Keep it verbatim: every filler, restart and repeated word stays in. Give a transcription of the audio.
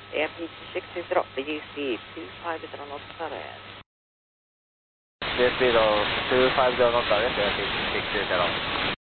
Airspeed six zero, W C two five zero knots ahead. Airspeed two five zero knots ahead, Airspeed six zero.